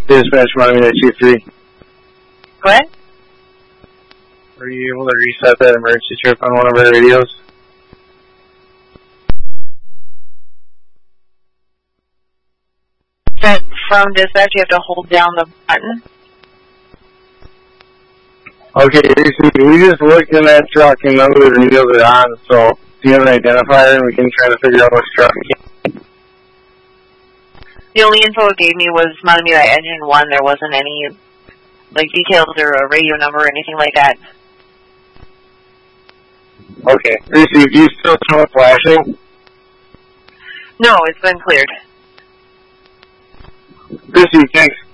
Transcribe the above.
Dispatch Miami 23. Go ahead. Were you able to reset that emergency trip on one of our radios? From dispatch, you have to hold down the button. Okay, we just looked in that truck and none of the radios are on, so do you have an identifier and we can try to figure out which truck? The only info it gave me was Miami Engine 1. There wasn't any details or a radio number or anything like that. Okay. Received. Do you still smell it flashing? No, it's been cleared. Received. Thanks.